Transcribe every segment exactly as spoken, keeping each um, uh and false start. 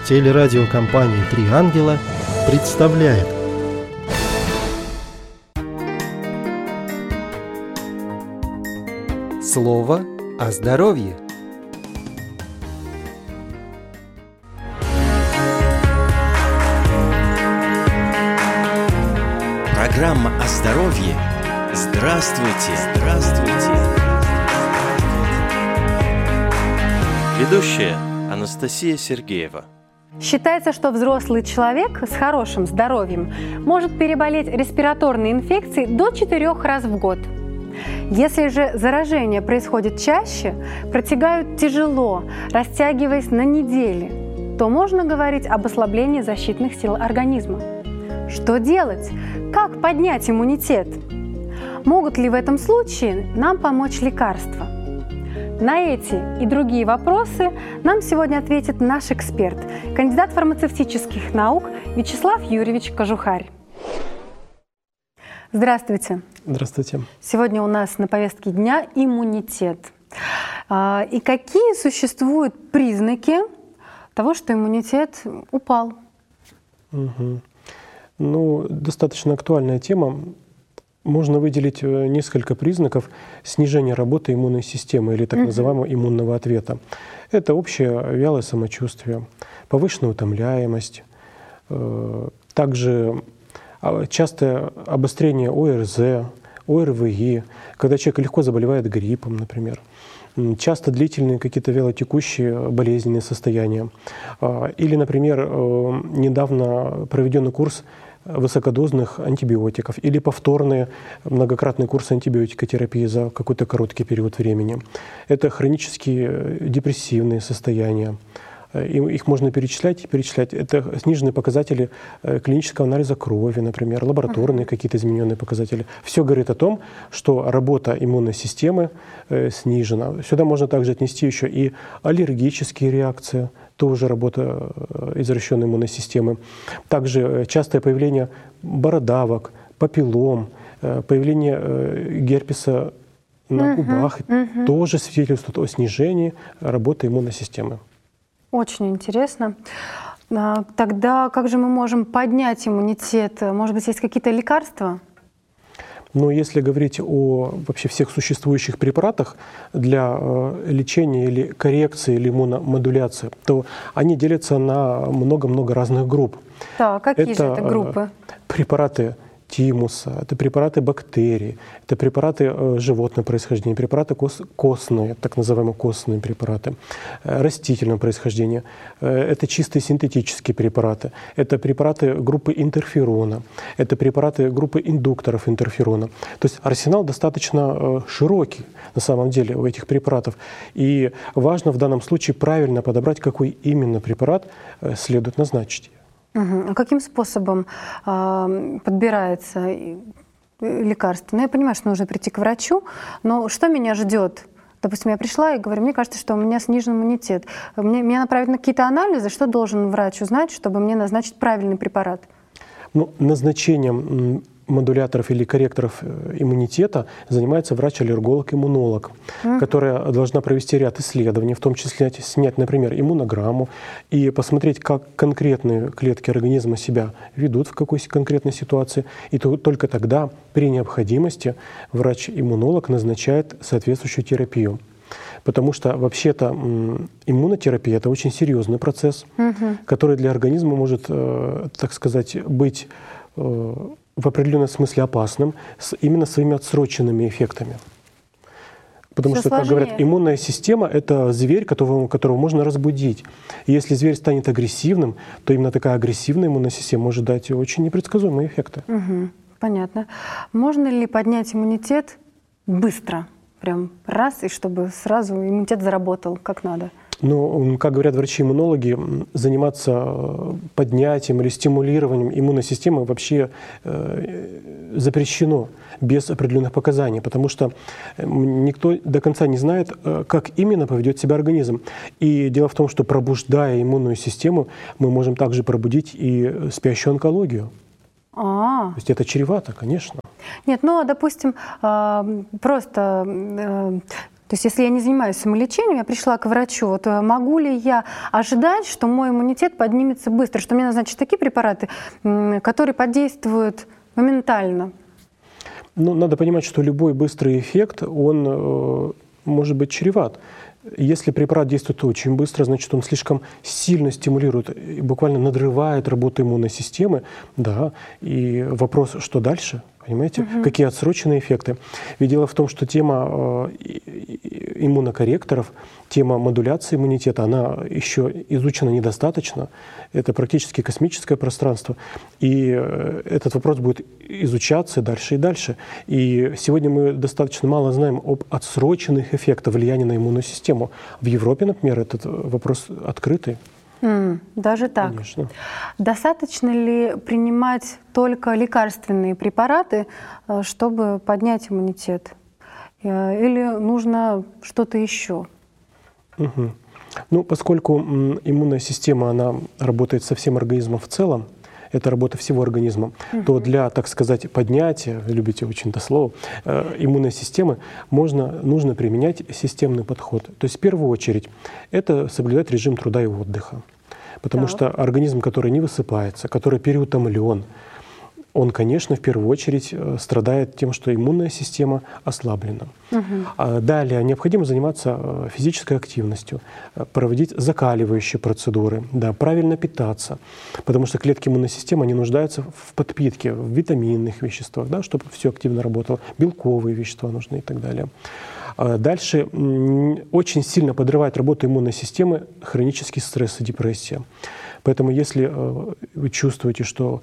Телерадиокомпания «Три ангела» представляет. Слово о здоровье. Программа о здоровье. Здравствуйте! Здравствуйте! Ведущая Анастасия Сергеева. Считается, что взрослый человек с хорошим здоровьем может переболеть респираторной инфекцией до четырех раз в год. Если же заражение происходит чаще, протекают тяжело, растягиваясь на недели, то можно говорить об ослаблении защитных сил организма. Что делать? Как поднять иммунитет? Могут ли в этом случае нам помочь лекарства? На эти и другие вопросы нам сегодня ответит наш эксперт, кандидат фармацевтических наук Вячеслав Юрьевич Кожухарь. Здравствуйте. Здравствуйте. Сегодня у нас на повестке дня иммунитет. И какие существуют признаки того, что иммунитет упал? Угу. Ну, достаточно актуальная тема. Можно выделить несколько признаков снижения работы иммунной системы или так называемого иммунного ответа. Это общее вялое самочувствие, повышенная утомляемость, также частое обострение ОРЗ, ОРВИ, когда человек легко заболевает гриппом, например. Часто длительные какие-то вялотекущие болезненные состояния. Или, например, недавно проведенный курс высокодозных антибиотиков или повторные многократные курсы антибиотикотерапии за какой-то короткий период времени. Это хронические депрессивные состояния. Их можно перечислять и перечислять. Это сниженные показатели клинического анализа крови, например, лабораторные какие-то измененные показатели. Все говорит о том, что работа иммунной системы снижена. Сюда можно также отнести еще и аллергические реакции, тоже работа извращенной иммунной системы. Также частое появление бородавок, папиллом, появление герпеса на губах uh-huh, uh-huh. тоже свидетельствует о снижении работы иммунной системы. Очень интересно. Тогда как же мы можем поднять иммунитет? Может быть, есть какие-то лекарства? Но если говорить о вообще всех существующих препаратах для лечения или коррекции или иммуномодуляции, то они делятся на много-много разных групп. Да, какие это же это группы? Препараты тимуса, это препараты бактерий, это препараты э, животного происхождения, препараты кос, костные, так называемые костные препараты, э, растительного происхождения, э, это чистые синтетические препараты, это препараты группы интерферона, это препараты группы индукторов интерферона. То есть арсенал достаточно э, широкий на самом деле у этих препаратов. И важно в данном случае правильно подобрать, какой именно препарат э, следует назначить. Угу. А каким способом э, подбирается лекарство? Ну, я понимаю, что нужно прийти к врачу, но что меня ждет? Допустим, я пришла и говорю, мне кажется, что у меня снижен иммунитет. Мне, меня направят на какие-то анализы. Что должен врач узнать, чтобы мне назначить правильный препарат? Ну, назначением модуляторов или корректоров иммунитета занимается врач-аллерголог-иммунолог, mm. которая должна провести ряд исследований, в том числе снять, например, иммунограмму и посмотреть, как конкретные клетки организма себя ведут в какой конкретной ситуации. И то, только тогда, при необходимости, врач-иммунолог назначает соответствующую терапию. Потому что вообще-то иммунотерапия – это очень серьезный процесс, mm-hmm. который для организма может, так сказать, быть в определенном смысле опасным, с именно своими отсроченными эффектами. Потому Все что, сложнее. Как говорят, иммунная система – это зверь, которого, которого можно разбудить. И если зверь станет агрессивным, то именно такая агрессивная иммунная система может дать очень непредсказуемые эффекты. Угу, понятно. Можно ли поднять иммунитет быстро? Прям раз, и чтобы сразу иммунитет заработал как надо? Ну, как говорят врачи-иммунологи, заниматься поднятием или стимулированием иммунной системы вообще э, запрещено без определенных показаний, потому что никто до конца не знает, как именно поведет себя организм. И дело в том, что пробуждая иммунную систему, мы можем также пробудить и спящую онкологию. А-а-а. То есть это чревато, конечно. Нет, ну, допустим, просто... есть если я не занимаюсь самолечением, я пришла к врачу, вот могу ли я ожидать, что мой иммунитет поднимется быстро, что мне назначат такие препараты, которые подействуют моментально? Ну, надо понимать, что любой быстрый эффект, он э, может быть чреват. Если препарат действует очень быстро, значит, он слишком сильно стимулирует и буквально надрывает работу иммунной системы. Да, и вопрос, что дальше? Понимаете, угу. Какие отсроченные эффекты? Ведь дело в том, что тема иммунокорректоров, тема модуляции иммунитета, она еще изучена недостаточно. Это практически космическое пространство. И этот вопрос будет изучаться дальше и дальше. И сегодня мы достаточно мало знаем об отсроченных эффектах влияния на иммунную систему. В Европе, например, этот вопрос открытый. Mm, даже так. Конечно. Достаточно ли принимать только лекарственные препараты, чтобы поднять иммунитет? Или нужно что-то еще? Угу. Ну, поскольку иммунная система, она работает со всем организмом в целом, это работа всего организма, угу. то для, так сказать, поднятия, вы любите очень это слово, иммунной системы можно, нужно применять системный подход. То есть в первую очередь это соблюдать режим труда и отдыха. Потому так. что организм, который не высыпается, который переутомлен, он, конечно, в первую очередь страдает тем, что иммунная система ослаблена. Угу. А далее необходимо заниматься физической активностью, проводить закаливающие процедуры, да, правильно питаться, потому что клетки иммунной системы, они нуждаются в подпитке, в витаминных веществах, да, чтобы все активно работало, белковые вещества нужны и так далее. Дальше очень сильно подрывает работу иммунной системы хронический стресс и депрессия. Поэтому если вы чувствуете, что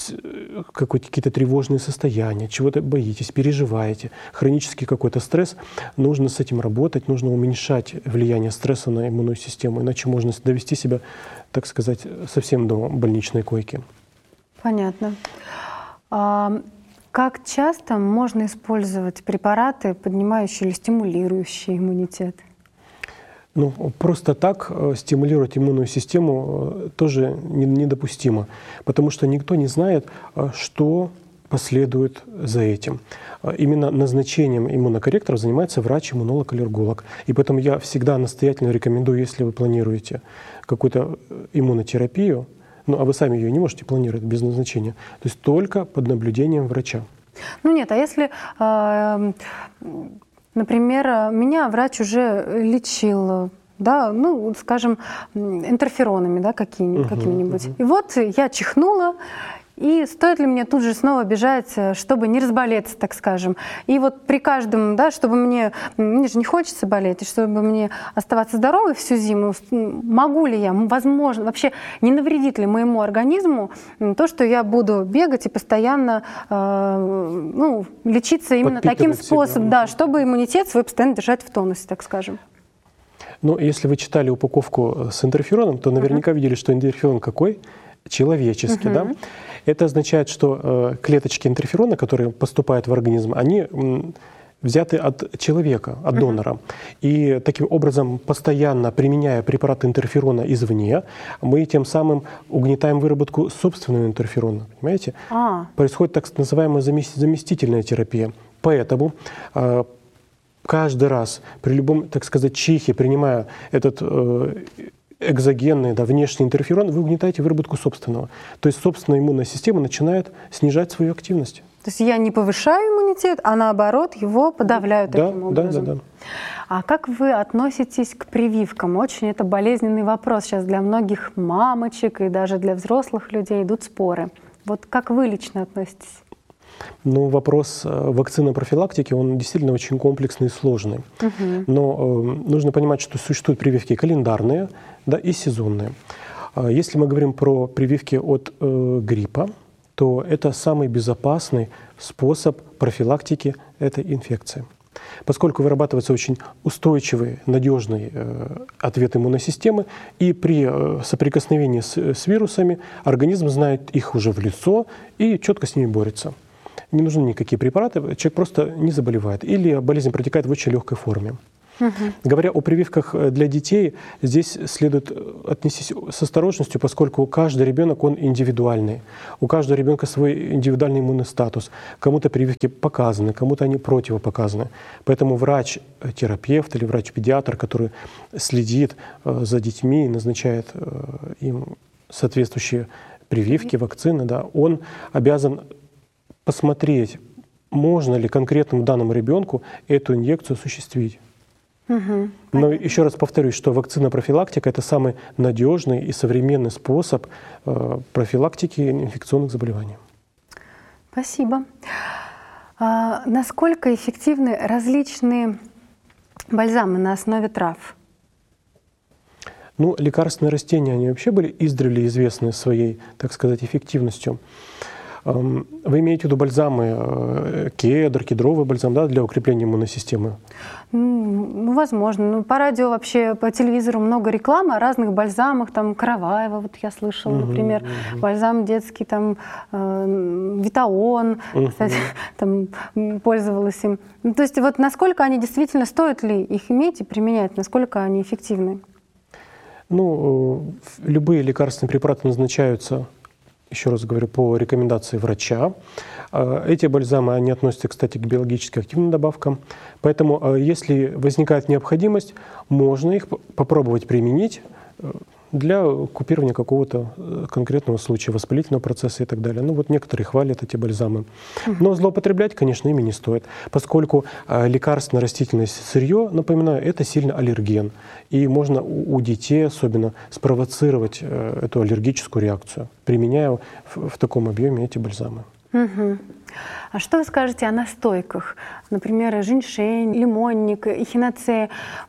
какие-то тревожные состояния, чего-то боитесь, переживаете, хронический какой-то стресс, нужно с этим работать, нужно уменьшать влияние стресса на иммунную систему, иначе можно довести себя, так сказать, совсем до больничной койки. Понятно. Как часто можно использовать препараты, поднимающие или стимулирующие иммунитет? Ну, просто так стимулировать иммунную систему тоже недопустимо, потому что никто не знает, что последует за этим. Именно назначением иммунокорректоров занимается врач-иммунолог-аллерголог. И поэтому я всегда настоятельно рекомендую, если вы планируете какую-то иммунотерапию, ну, а вы сами ее не можете планировать без назначения, то есть только под наблюдением врача. Ну нет, а если, э, например, меня врач уже лечил, да, ну, скажем, интерферонами, да, какими, uh-huh, какими-нибудь. Uh-huh. И вот я чихнула, и стоит ли мне тут же снова бежать, чтобы не разболеться, так скажем. И вот при каждом, да, чтобы мне, мне же не хочется болеть, и чтобы мне оставаться здоровой всю зиму, могу ли я, возможно, вообще не навредит ли моему организму то, что я буду бегать и постоянно э, ну, лечиться именно таким способом, себя. Да, чтобы иммунитет свой постоянно держать в тонусе, так скажем. Ну, если вы читали упаковку с интерфероном, то наверняка uh-huh. видели, что интерферон какой? Человеческий, uh-huh. да? Это означает, что э, клеточки интерферона, которые поступают в организм, они м, взяты от человека, от uh-huh. донора. И таким образом, постоянно применяя препараты интерферона извне, мы тем самым угнетаем выработку собственного интерферона. Понимаете? Uh-huh. Происходит так называемая заместительная терапия. Поэтому э, каждый раз при любом, так сказать, чихе, принимая этот э, экзогенный, да, внешний интерферон, вы угнетаете выработку собственного. То есть собственная иммунная система начинает снижать свою активность. То есть я не повышаю иммунитет, а наоборот его подавляю да, таким образом. Да, да, да. А как вы относитесь к прививкам? Очень это болезненный вопрос. Сейчас для многих мамочек и даже для взрослых людей идут споры. Вот как вы лично относитесь? Ну, вопрос вакцины профилактики, он действительно очень комплексный и сложный. Угу. Но э, нужно понимать, что существуют прививки календарные, да, и сезонные. Если мы говорим про прививки от э, гриппа, то это самый безопасный способ профилактики этой инфекции. Поскольку вырабатывается очень устойчивый, надежный э, ответ иммунной системы, и при э, соприкосновении с, с вирусами организм знает их уже в лицо и четко с ними борется. Не нужны никакие препараты, человек просто не заболевает. Или болезнь протекает в очень легкой форме. Угу. Говоря о прививках для детей, здесь следует отнестись с осторожностью, поскольку каждый ребенок, он индивидуальный. У каждого ребенка свой индивидуальный иммунный статус. Кому-то прививки показаны, кому-то они противопоказаны. Поэтому врач-терапевт или врач-педиатр, который следит за детьми и назначает им соответствующие прививки, вакцины, да, он обязан посмотреть, можно ли конкретному данному ребенку эту инъекцию осуществить. Угу. Но еще раз повторюсь, что вакцина-профилактика – это самый надежный и современный способ э, профилактики инфекционных заболеваний. Спасибо. А насколько эффективны различные бальзамы на основе трав? Ну, лекарственные растения, они вообще были издревле известны своей, так сказать, эффективностью. Вы имеете в виду бальзамы, кедр, кедровый бальзам, да, для укрепления иммунной системы? Ну, возможно. Ну, по радио вообще, по телевизору много рекламы о разных бальзамах, там, Караваева, вот я слышала, угу, например, угу. бальзам детский, там, э, Витаон, угу. кстати, там, пользовалась им. Ну, то есть вот насколько они действительно, стоит ли их иметь и применять, насколько они эффективны? Ну, любые лекарственные препараты назначаются, еще раз говорю, по рекомендации врача. Эти бальзамы, они относятся, кстати, к биологически активным добавкам. Поэтому, если возникает необходимость, можно их попробовать применить для купирования какого-то конкретного случая, воспалительного процесса и так далее. Ну вот некоторые хвалят эти бальзамы. Но злоупотреблять, конечно, ими не стоит, поскольку лекарственное растительное сырье, напоминаю, это сильно аллерген. И можно у детей особенно спровоцировать эту аллергическую реакцию, применяя в таком объеме эти бальзамы. Угу. А что вы скажете о настойках? Например, женьшень, лимонник, эхиноцея.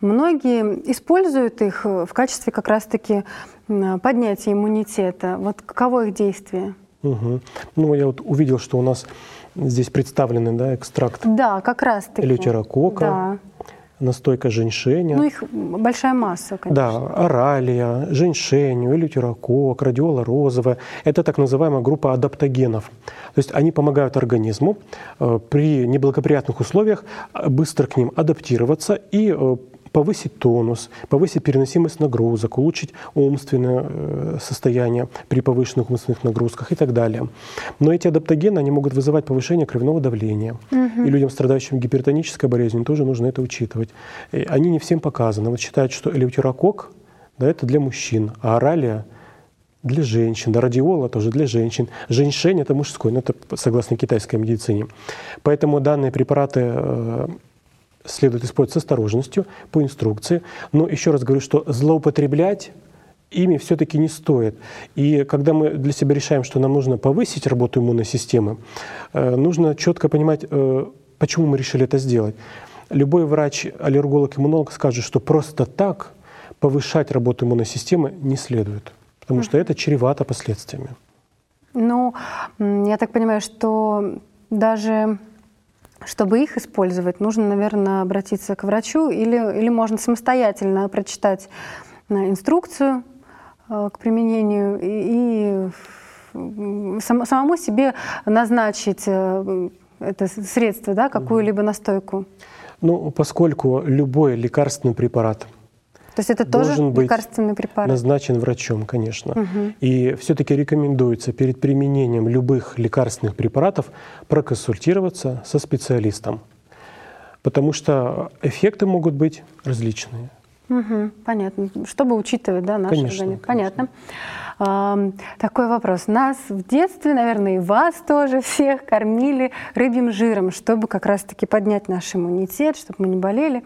Многие используют их в качестве как раз-таки поднятия иммунитета. Вот каково их действие? Угу. Ну, я вот увидел, что у нас здесь представлены, да, экстракт да, как раз-таки. элeuтерокока, да. настойка женьшеня. Ну, их большая масса, конечно. Да, оралия, женьшень, элeuтерокок, радиола розовая. Это так называемая группа адаптогенов. То есть они помогают организму э, при неблагоприятных условиях быстро к ним адаптироваться и э, повысить тонус, повысить переносимость нагрузок, улучшить умственное э, состояние при повышенных умственных нагрузках и так далее. Но эти адаптогены, они могут вызывать повышение кровяного давления. Угу. И людям, страдающим гипертонической болезнью, тоже нужно это учитывать. И они не всем показаны. Вот считают, что элeuтерокок, да, это для мужчин, а оралия для женщин, да, радиола тоже для женщин. Женьшень – это мужской, но это согласно китайской медицине. Поэтому данные препараты э, следует использовать с осторожностью, по инструкции. Но еще раз говорю, что злоупотреблять ими все-таки не стоит. И когда мы для себя решаем, что нам нужно повысить работу иммунной системы, э, нужно четко понимать, э, почему мы решили это сделать. Любой врач, аллерголог, иммунолог скажет, что просто так повышать работу иммунной системы не следует, потому что это чревато последствиями. Ну, я так понимаю, что даже чтобы их использовать, нужно, наверное, обратиться к врачу или, или можно самостоятельно прочитать инструкцию к применению и, и сам, самому себе назначить это средство, да, какую-либо настойку. Ну, поскольку любой лекарственный препарат То есть это тоже лекарственный препарат? Назначен врачом, конечно. Угу. И все-таки рекомендуется перед применением любых лекарственных препаратов проконсультироваться со специалистом, потому что эффекты могут быть различные. Угу, понятно. Чтобы учитывать, да, наши конечно, организмы. Понятно. А, такой вопрос. Нас в детстве, наверное, и вас тоже всех кормили рыбьим жиром, чтобы как раз-таки поднять наш иммунитет, чтобы мы не болели.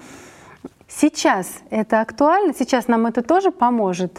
Сейчас это актуально? Сейчас нам это тоже поможет?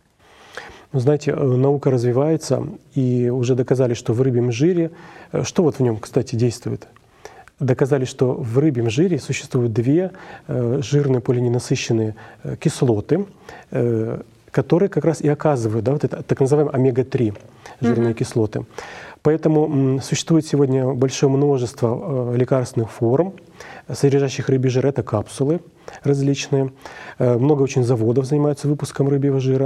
Вы знаете, наука развивается, и уже доказали, что в рыбьем жире, что вот в нем, кстати, действует? Доказали, что в рыбьем жире существуют две жирные полиненасыщенные кислоты, которые как раз и оказывают, да, вот это так называемые омега три жирные mm-hmm. кислоты. Поэтому существует сегодня большое множество лекарственных форм, содержащих рыбий жир. Это капсулы различные. Много очень заводов занимаются выпуском рыбьего жира.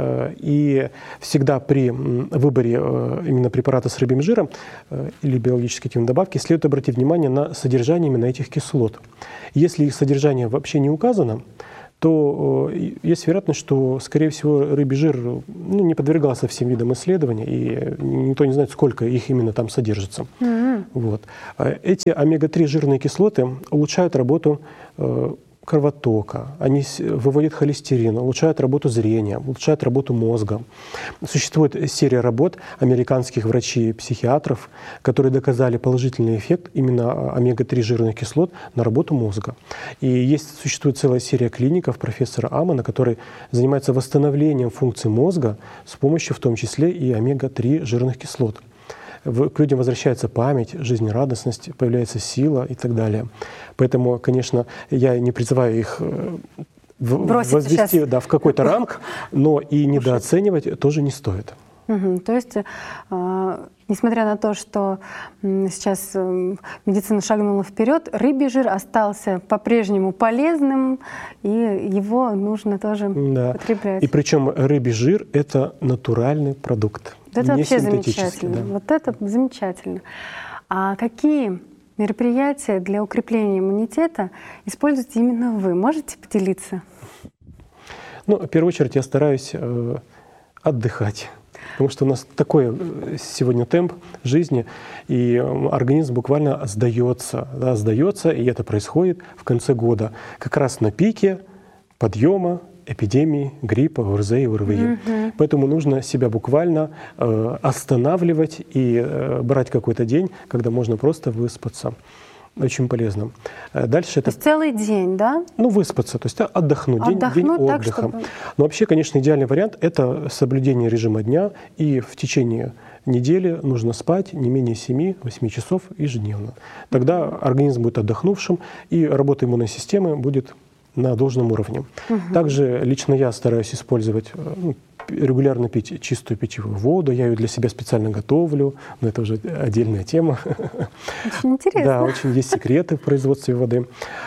И всегда при выборе именно препарата с рыбьим жиром или биологической активной добавки следует обратить внимание на содержание именно этих кислот. Если их содержание вообще не указано, то есть вероятность, что, скорее всего, рыбий жир ну, не подвергался всем видам исследований, и никто не знает, сколько их именно там содержится. Mm-hmm. Вот. Эти омега три жирные кислоты улучшают работу кровотока, они выводят холестерин, улучшают работу зрения, улучшают работу мозга. Существует серия работ американских врачей и психиатров, которые доказали положительный эффект именно омега три жирных кислот на работу мозга. И есть, существует целая серия клиников профессора Амана, который занимается восстановлением функций мозга с помощью в том числе и омега три жирных кислот. К людям возвращается память, жизнерадостность, появляется сила и так далее. Поэтому, конечно, я не призываю их возвести да, в какой-то ранг, но и недооценивать тоже не стоит. Угу. То есть, э, несмотря на то, что сейчас медицина шагнула вперед, рыбий жир остался по-прежнему полезным, и его нужно тоже да. потреблять. И причем рыбий жир – это натуральный продукт. Это не вообще замечательно. Да. Вот это замечательно. А какие мероприятия для укрепления иммунитета используете именно вы? Можете поделиться? Ну, в первую очередь, я стараюсь э, отдыхать. Потому что у нас такой сегодня темп жизни, и организм буквально сдается, да, сдается, и это происходит в конце года, как раз на пике подъема эпидемии гриппа, ОРЗ и ОРВИ. Mm-hmm. Поэтому нужно себя буквально э, останавливать и э, брать какой-то день, когда можно просто выспаться. Очень полезно. Дальше то это... есть целый день, да? Ну, выспаться, то есть отдохнуть, отдохнуть день, день так, отдыха. чтобы... Но вообще, конечно, идеальный вариант – это соблюдение режима дня, и в течение недели нужно спать не менее семи-восьми часов ежедневно. Тогда организм будет отдохнувшим, и работа иммунной системы будет на должном уровне. Угу. Также лично я стараюсь использовать, ну, регулярно пить чистую питьевую воду. Я ее для себя специально готовлю, но это уже отдельная тема. Очень интересно. Да, очень есть секреты в производстве воды.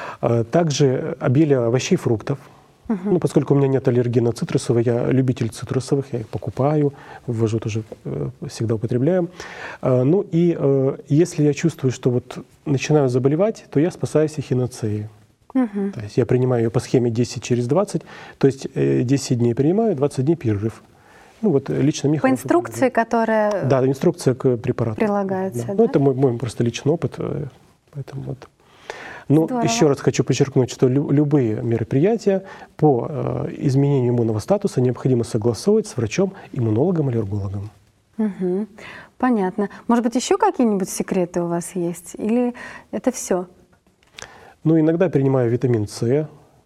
Также обилие овощей и фруктов. Угу. Ну, поскольку у меня нет аллергии на цитрусовые, я любитель цитрусовых, я их покупаю, ввожу тоже, всегда употребляю. Ну и если я чувствую, что вот начинаю заболевать, то я спасаюсь эхиноцеей. Угу. То есть я принимаю ее по схеме десять через двадцать, то есть десять дней принимаю, двадцать дней перерыв. Ну вот лично мне по инструкции, помогает. Которая да, инструкция к препарату прилагается. Да. Да? Ну, это мой, мой просто личный опыт, поэтому вот. Но здорово. Еще раз хочу подчеркнуть, что лю- любые мероприятия по э, изменению иммунного статуса необходимо согласовывать с врачом-иммунологом-аллергологом. Угу. Понятно. Может быть, еще какие-нибудь секреты у вас есть? Или это все? Ну, иногда принимаю витамин С,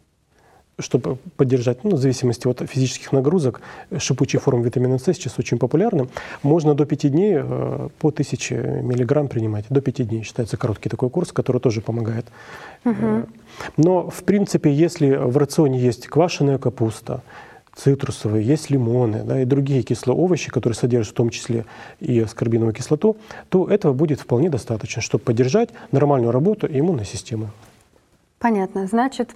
чтобы поддержать, ну, в зависимости от физических нагрузок, шипучие формы витамина С сейчас очень популярны. Можно до пяти дней э, по тысяче миллиграмм принимать. До пяти дней считается короткий такой курс, который тоже помогает. Угу. Но, в принципе, если в рационе есть квашеная капуста, цитрусовые, есть лимоны, да, и другие кислые овощи, которые содержат в том числе и аскорбиновую кислоту, то этого будет вполне достаточно, чтобы поддержать нормальную работу иммунной системы. Понятно. Значит,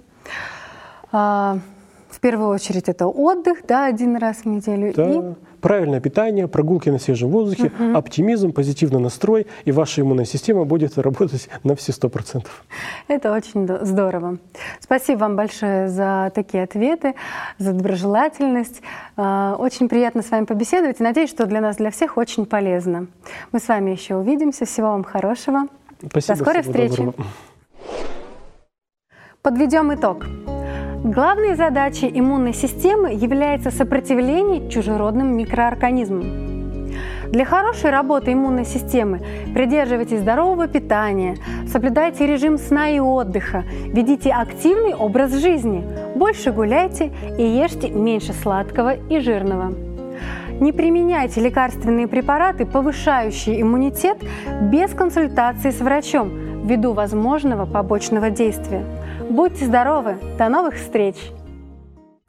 в первую очередь это отдых, да, один раз в неделю. Да. И... Правильное питание, прогулки на свежем воздухе, угу. оптимизм, позитивный настрой, и ваша иммунная система будет работать на все сто процентов. Это очень здорово. Спасибо вам большое за такие ответы, за доброжелательность. Очень приятно с вами побеседовать и надеюсь, что для нас, для всех очень полезно. Мы с вами еще увидимся. Всего вам хорошего. Спасибо. До скорой встречи. Доброго. Подведем итог. Главной задачей иммунной системы является сопротивление чужеродным микроорганизмам. Для хорошей работы иммунной системы придерживайтесь здорового питания, соблюдайте режим сна и отдыха, ведите активный образ жизни, больше гуляйте и ешьте меньше сладкого и жирного. Не применяйте лекарственные препараты, повышающие иммунитет, без консультации с врачом, ввиду возможного побочного действия. Будьте здоровы! До новых встреч!